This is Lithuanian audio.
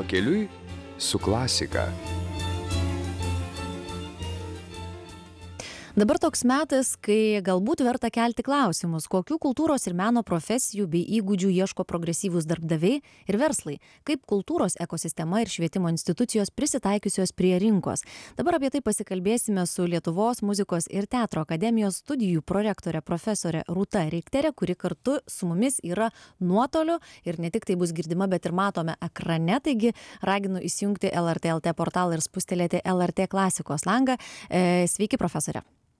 Pakeliui su klasika. Dabar toks metas, kai galbūt verta kelti klausimus, kokių kultūros ir meno profesijų bei įgūdžių ieško progresyvūs darbdaviai ir verslai, kaip kultūros ekosistema ir švietimo institucijos prisitaikiusios prie rinkos. Dabar apie tai pasikalbėsime su Lietuvos muzikos ir teatro akademijos studijų prorektore profesorė Rūta Reikterė, kuri kartu su mumis yra nuotoliu ir ne tik tai bus girdima, bet ir matome ekrane, taigi raginu įsijungti LRT LT portalą ir spustelėti LRT klasikos langą. Sveiki, profesorė.